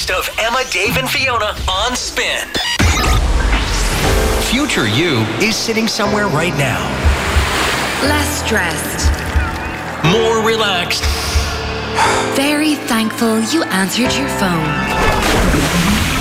Of Emma, Dave and Fiona on Spin. Future you is sitting somewhere right now. Less stressed. More relaxed. Very thankful you answered your phone.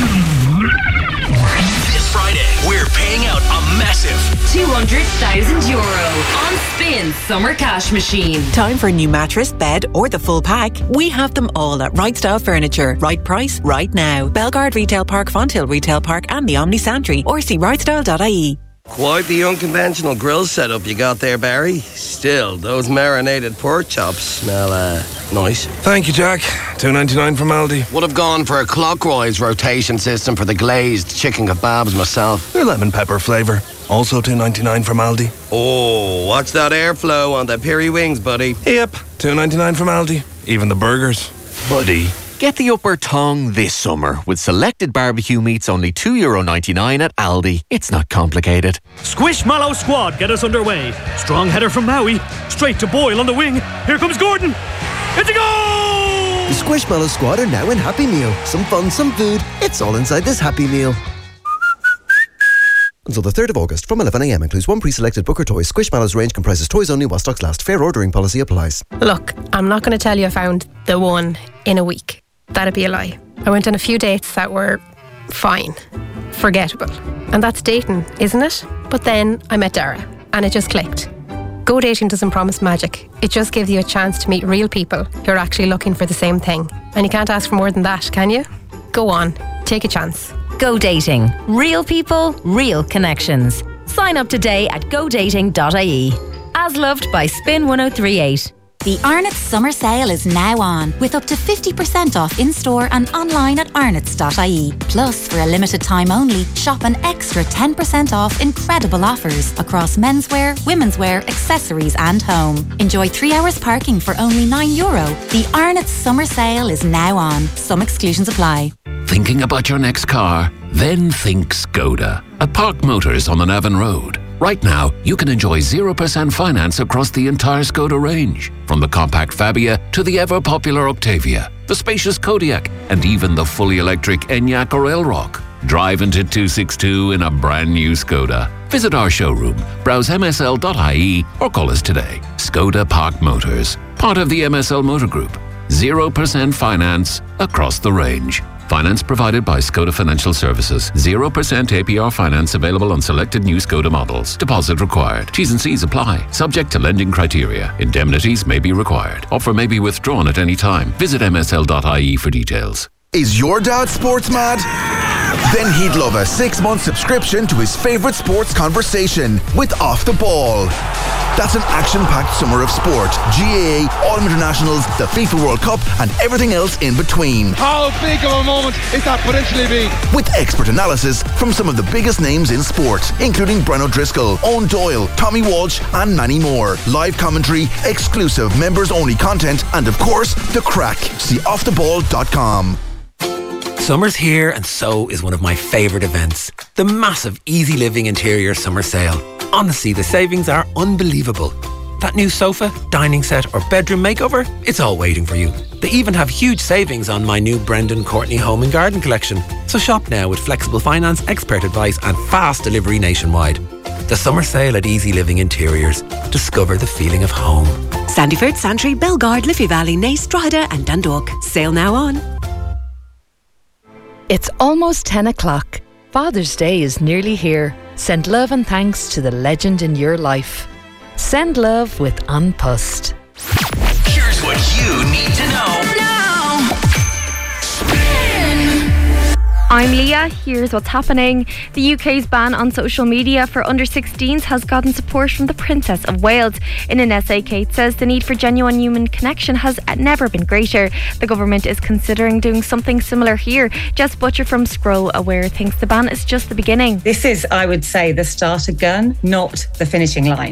This Friday, we're paying out a massive €200,000 on Spin Summer Cash Machine. Time for a new mattress, bed or the full pack? We have them all at Right Style Furniture. Right price, right now. Belgard Retail Park, Fonthill Retail Park and the Omni Santry, or see rightstyle.ie. Quite the unconventional grill setup you got there, Barry. Still, those marinated pork chops smell nice. Thank you, Jack. $2.99 from Aldi. Would have gone for a clockwise rotation system for the glazed chicken kebabs myself. Their lemon pepper flavour. Also $2.99 from Aldi. Oh, watch that airflow on the piri wings, buddy. Yep, $2.99 from Aldi. Even the burgers. Buddy. Get the upper tongue this summer with selected barbecue meats only €2.99 at Aldi. It's not complicated. Squishmallow squad get us underway. Strong header from Maui. Straight to Boyle on the wing. Here comes Gordon. It's a goal! The Squishmallow squad are now in Happy Meal. Some fun, some food. It's all inside this Happy Meal. Until the 3rd of August from 11am includes one pre-selected Booker toy. Squishmallow's range comprises toys only while stocks last. Fair ordering policy applies. Look, I'm not going to tell you I found the one in a week. That'd be a lie. I went on a few dates that were fine, forgettable. And that's dating, isn't it? But then I met Dara and it just clicked. Go dating doesn't promise magic. It just gives you a chance to meet real people who are actually looking for the same thing. And you can't ask for more than that, can you? Go on, take a chance. Go Dating. Real people, real connections. Sign up today at godating.ie. As loved by Spin 1038. The Arnott's summer sale is now on, with up to 50% off in-store and online at arnotts.ie. Plus, for a limited time only, shop an extra 10% off incredible offers across menswear, womenswear, accessories and home. Enjoy 3 hours parking for only €9. The Arnott's summer sale is now on. Some exclusions apply. Thinking about your next car? Then think Skoda. At Park Motors on the Navan Road. Right now, you can enjoy 0% finance across the entire Skoda range. From the compact Fabia to the ever-popular Octavia, the spacious Kodiaq, and even the fully electric Enyaq or Elrock. Drive into 262 in a brand new Skoda. Visit our showroom, browse msl.ie or call us today. Skoda Park Motors, part of the MSL Motor Group. 0% finance across the range. Finance provided by Skoda Financial Services. 0% APR finance available on selected new Skoda models. Deposit required. T's and C's apply. Subject to lending criteria. Indemnities may be required. Offer may be withdrawn at any time. Visit msl.ie for details. Is your dad sports mad? Then he'd love a 6-month subscription to his favourite sports conversation with Off the Ball. That's an action-packed summer of sport. GAA, Autumn Internationals, the FIFA World Cup and everything else in between. How big of a moment is that potentially be? With expert analysis from some of the biggest names in sport, including Brian O'Driscoll, Owen Doyle, Tommy Walsh and many more. Live commentary, exclusive members-only content and of course, the crack. See offtheball.com. Summer's here and so is one of my favourite events. The massive Easy Living Interior Summer Sale. Honestly, the savings are unbelievable. That new sofa, dining set or bedroom makeover, it's all waiting for you. They even have huge savings on my new Brendan Courtney Home and Garden collection. So shop now with flexible finance, expert advice and fast delivery nationwide. The Summer Sale at Easy Living Interiors. Discover the feeling of home. Sandyford, Santry, Belgard, Liffey Valley, Naas, Drogheda and Dundalk. Sale now on. It's almost 10 o'clock. Father's Day is nearly here. Send love and thanks to the legend in your life. Send love with An Post. Here's what you need to know now. I'm Leah. Here's what's happening. The UK's ban on social media for under-16s has gotten support from the Princess of Wales. In an essay, Kate says the need for genuine human connection has never been greater. The government is considering doing something similar here. Jess Butcher from Scroll Aware thinks the ban is just the beginning. This is, I would say, the starter gun, not the finishing line.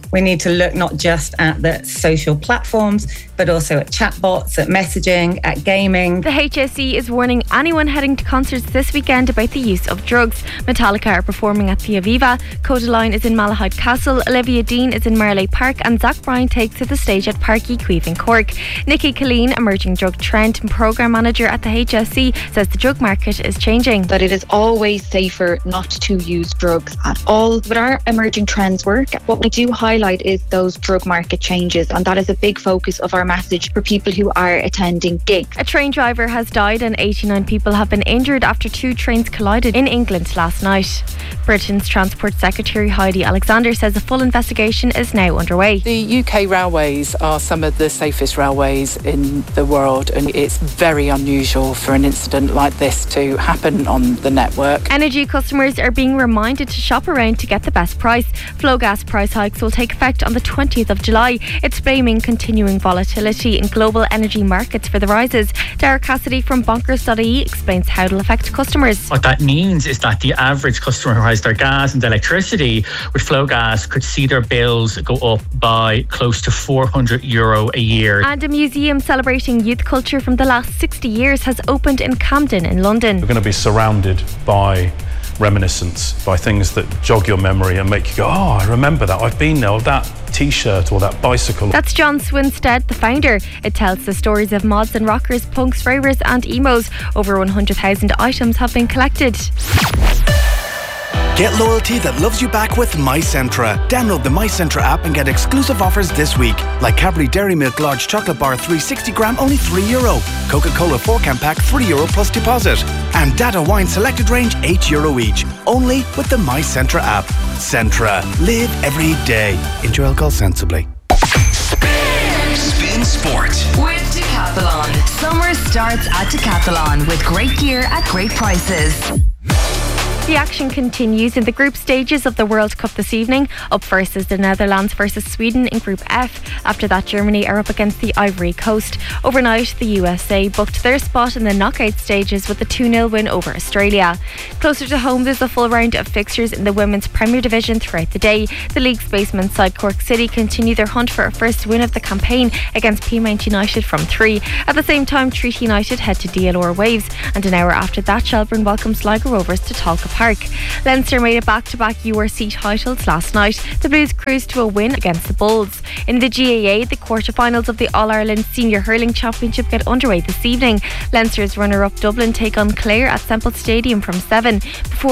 We need to look not just at the social platforms, but also at chatbots, at messaging, at gaming. The HSE is warning anyone heading to concerts this weekend about the use of drugs. Metallica are performing at the Aviva, Codaline is in Malahide Castle, Olivia Dean is in Marley Park, and Zach Bryan takes to the stage at Parky Queeve in Cork. Nikki Killeen, emerging drug trend and programme manager at the HSE, says the drug market is changing. That it is always safer not to use drugs at all. With our emerging trends work, what we do highlight is those drug market changes, and that is a big focus of our message for people who are attending gigs. A train driver has died and 89 people have been injured after 2 trains collided in England last night. Britain's Transport Secretary Heidi Alexander says a full investigation is now underway. The UK railways are some of the safest railways in the world, and it's very unusual for an incident like this to happen on the network. Energy customers are being reminded to shop around to get the best price. Flowgas price hikes will take effect on the 20th of July. It's blaming continuing volatility in global energy markets for the rises. Derek Cassidy from bonkers.ie explains how it'll affect customers. What that means is that the average customer who has their gas and electricity with Flowgas could see their bills go up by close to €400 a year. And a museum celebrating youth culture from the last 60 years has opened in Camden in London. We're going to be surrounded by reminiscence, by things that jog your memory and make you go, oh, I remember that, I've been there, or that t-shirt or that bicycle. That's John Swinstead, the founder. It tells the stories of mods and rockers, punks, ravers and emos. Over 100,000 items have been collected. Get loyalty that loves you back with MyCentra. Download the MyCentra app and get exclusive offers this week. Like Cadbury Dairy Milk Large Chocolate Bar 360 gram, only €3. Coca-Cola 4-can pack, €3 plus deposit. And Dada Wine Selected Range, €8 each. Only with the MyCentra app. Centra. Live every day. Enjoy alcohol sensibly. Spin Sport with Decathlon. Summer starts at Decathlon with great gear at great prices. The action continues in the group stages of the World Cup this evening. Up first is the Netherlands versus Sweden in Group F. After that, Germany are up against the Ivory Coast. Overnight, the USA booked their spot in the knockout stages with a 2-0 win over Australia. Closer to home, there's a full round of fixtures in the Women's Premier Division throughout the day. The league's basement side Cork City continue their hunt for a first win of the campaign against Peamount United from 3. At the same time, Treaty United head to DLR Waves, and an hour after that, Shelbourne welcomes Sligo Rovers to Talca Park. Leinster made it back-to-back URC titles last night. The Blues cruised to a win against the Bulls. In the GAA, the quarter-finals of the All-Ireland Senior Hurling Championship get underway this evening. Leinster's runner-up Dublin take on Clare at Semple Stadium from 7. Before